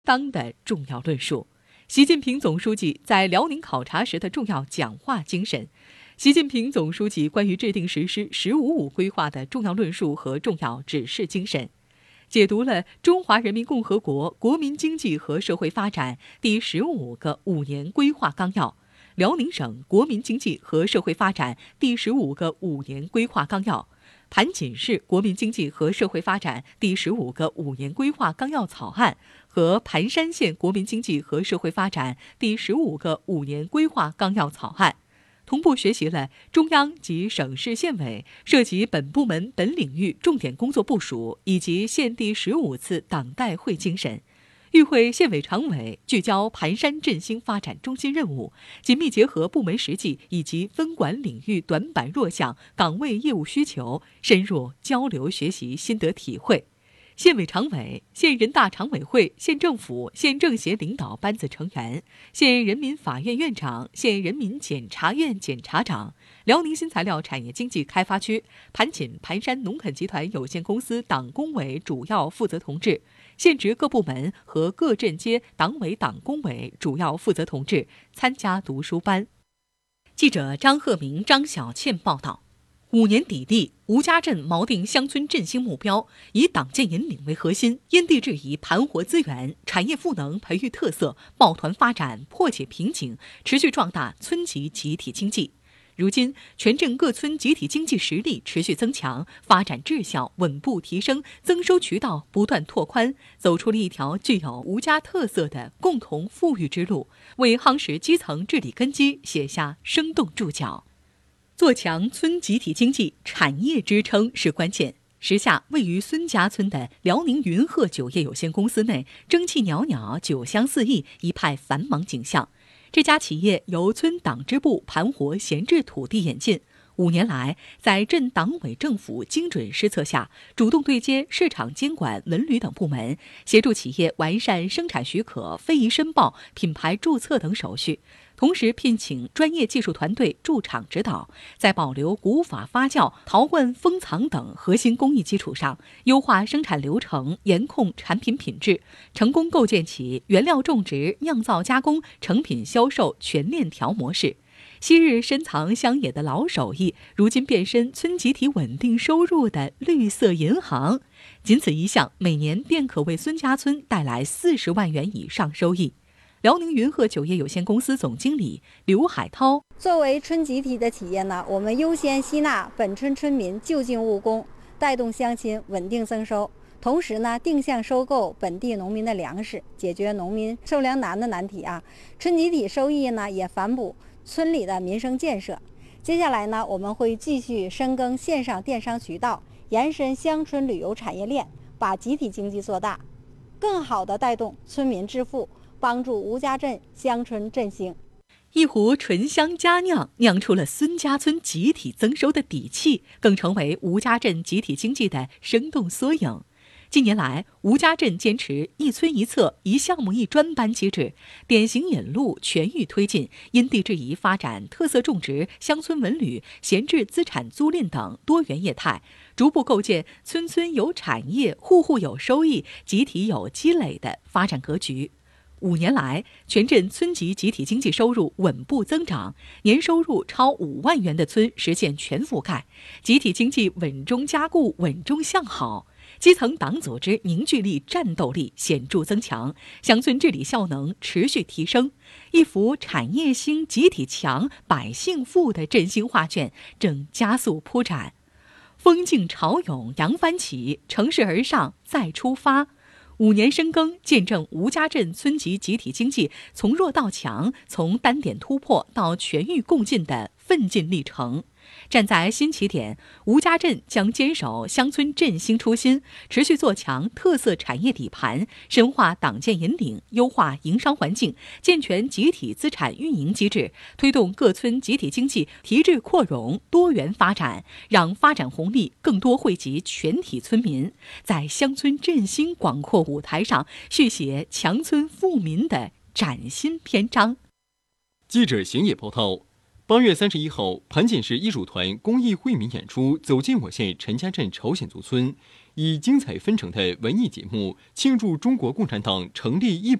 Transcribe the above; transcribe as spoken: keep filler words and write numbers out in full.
当的重要论述，习近平总书记在辽宁考察时的重要讲话精神，习近平总书记关于制定实施“十五五”规划的重要论述和重要指示精神，解读了中华人民共和国国民经济和社会发展第十五个五年规划纲要、辽宁省国民经济和社会发展第十五个五年规划纲要、盘锦市国民经济和社会发展第十五个五年规划纲要草案和盘山县国民经济和社会发展第十五个五年规划纲要草案，同步学习了中央及省市县委涉及本部门本领域重点工作部署以及县第十五次党代会精神，与会县委常委聚焦盘山振兴发展中心任务，紧密结合部门实际以及分管领域短板弱项、岗位业务需求，深入交流学习心得体会。县委常委、县人大常委会、县政府、县政协领导班子成员、县人民法院院长、县人民检察院检察长、辽宁新材料产业经济开发区盘锦盘山农垦集团有限公司党工委主要负责同志、县直各部门和各镇街党委党工委主要负责同志参加读书班。记者张鹤鸣、张小倩报道。五年砥砺，吴家镇锚定乡村振兴目标，以党建引领为核心，因地制宜盘活资源，产业赋能培育特色，抱团发展，破解瓶颈，持续壮大村级集体经济。如今，全镇各村集体经济实力持续增强，发展质效稳步提升，增收渠道不断拓宽，走出了一条具有吴家特色的共同富裕之路，为夯实基层治理根基写下生动注脚。做强村集体经济产业支撑是关键。时下位于孙家村的辽宁云鹤酒业有限公司内，蒸汽袅袅，酒香四溢，一派繁忙景象。这家企业由村党支部盘活闲置土地演进，五年来，在镇党委政府精准施策下，主动对接市场监管、文旅等部门，协助企业完善生产许可、非遗申报、品牌注册等手续。同时聘请专业技术团队驻场指导，在保留古法发酵、陶罐封藏等核心工艺基础上，优化生产流程，严控产品品质，成功构建起原料种植、酿造加工、成品销售全链条模式。昔日深藏乡野的老手艺，如今变身村集体稳定收入的绿色银行。仅此一项，每年便可为孙家村带来四十万元以上收益。辽宁云鹤酒业有限公司总经理刘海涛： 作为村集体的企业呢，我们优先吸纳本村村民就近务工，带动乡亲稳定增收。同时呢，定向收购本地农民的粮食，解决农民收粮难的难题啊。村集体收益呢，也反哺村里的民生建设。接下来呢，我们会继续深耕线上电商渠道，延伸乡村旅游产业链，把集体经济做大，更好地带动村民致富，帮助吴家镇乡村振兴。 一壶醇香佳酿，酿出了孙家村集体增收的底气，更成为吴家镇集体经济的生动缩影。近年来，吴家镇坚持一村一策、一项目一专班机制，典型引路，全域推进，因地制宜发展特色种植、乡村文旅、闲置资产租赁等多元业态，逐步构建村村有产业、户户有收益、集体有积累的发展格局。五年来，全镇村级集体经济收入稳步增长，年收入超五万元的村实现全覆盖，集体经济稳中加固、稳中向好。基层党组织凝聚力、战斗力显著增强，乡村治理效能持续提升，一幅产业兴、集体强、百姓富的振兴画卷正加速铺展。风劲潮涌，扬帆起，乘势而上，再出发。五年深耕，见证吴家镇村级集体经济从弱到强、从单点突破到全域共进的奋进历程。站在新起点，吴家镇将坚守乡村振兴初心，持续做强特色产业底盘，深化党建引领，优化营商环境，健全集体资产运营机制，推动各村集体经济提质扩容、多元发展，让发展红利更多惠及全体村民，在乡村振兴广阔舞台上续写强村富民的崭新篇章。 记者邢野报道。八月三十一号，盘锦市艺术团公益惠民演出走进我县陈家镇朝鲜族村， 以精彩纷呈的文艺节目庆祝中国共产党成立一